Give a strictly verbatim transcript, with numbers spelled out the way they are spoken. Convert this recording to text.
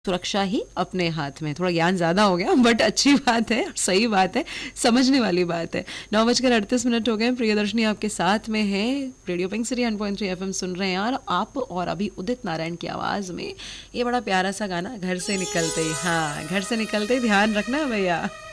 सुरक्षा ही अपने हाथ में। थोड़ा ज्ञान ज़्यादा हो गया बट अच्छी बात है, सही बात है, समझने वाली बात है। नौ बजकर अड़तीस मिनट हो गए। प्रियदर्शनी आपके साथ में है, radio pink city one point three FM सुन रहे हैं यार आप। और अभी उदित नारायण की आवाज़ में ये बड़ा प्यारा सा गाना घर से निकलते ही, हाँ घर से निकलते ही ध्यान रखना भैया।